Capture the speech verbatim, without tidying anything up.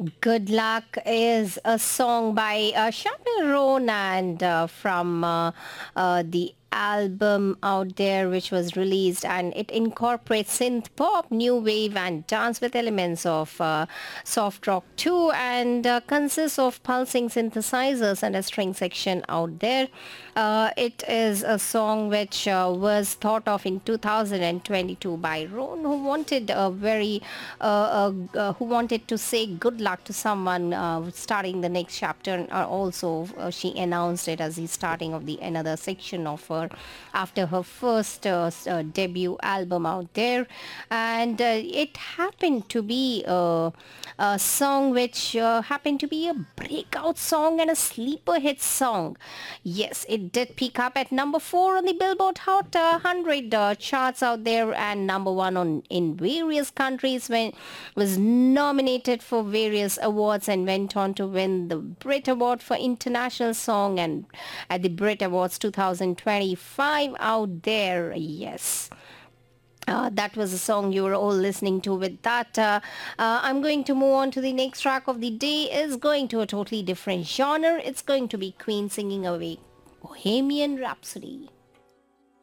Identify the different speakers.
Speaker 1: Good Luck is a song by uh, Chappell Roan and uh, from uh, uh, the album out there which was released, and it incorporates synth pop, new wave and dance with elements of uh, soft rock too, and uh, consists of pulsing synthesizers and a string section out there. Uh, it is a song which uh, was thought of in two thousand twenty-two by Roan, who wanted a very uh, uh, uh, who wanted to say good luck to someone uh, starting the next chapter. And uh, also uh, she announced it as the starting of the another section of her after her first uh, s- uh, debut album out there. And uh, it happened to be uh, a song which uh, happened to be a breakout song and a sleeper hit song. Yes, it did peak up at number four on the Billboard Hot uh, one hundred uh, charts out there, and number one on in various countries, when was nominated for various awards and went on to win the Brit Award for International Song and at the Brit Awards twenty twenty-five out there. Yes. Uh, that was a song you were all listening to. With that, uh, uh, I'm going to move on to the next track of the day. Is going to a totally different genre. It's going to be Queen singing away Bohemian Rhapsody.